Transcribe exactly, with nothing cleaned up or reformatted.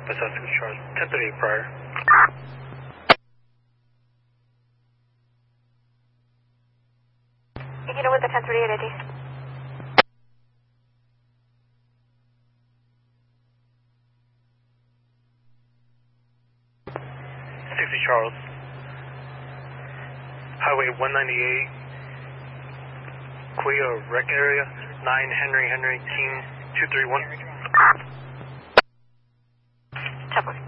West South six Charles, ten thirty-eight prior. You know what the ten thirty-eight I D? sixty Charles, Highway one ninety-eight, Quia Rec Area, nine Henry Henry King two three one.